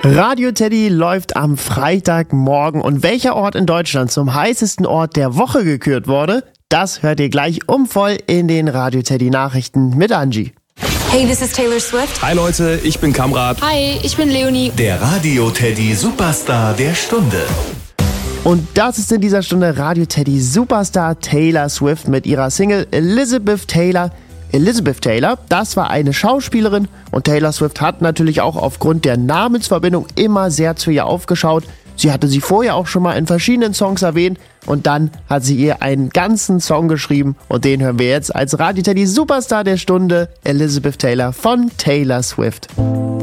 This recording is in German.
Radio Teddy läuft am Freitagmorgen. Und welcher Ort in Deutschland zum heißesten Ort der Woche gekürt wurde, das hört ihr gleich voll in den Radio Teddy Nachrichten mit Angie. Hey, this is Taylor Swift. Hi Leute, ich bin Kamrat. Hi, ich bin Leonie. Der Radio Teddy Superstar der Stunde. Und das ist in dieser Stunde Radio Teddy Superstar Taylor Swift mit ihrer Single Elizabeth Taylor. Elizabeth Taylor, das war eine Schauspielerin und Taylor Swift hat natürlich auch aufgrund der Namensverbindung immer sehr zu ihr aufgeschaut. Sie hatte sie vorher auch schon mal in verschiedenen Songs erwähnt und dann hat sie ihr einen ganzen Song geschrieben und den hören wir jetzt als Radio Teddy Superstar der Stunde, Elizabeth Taylor von Taylor Swift.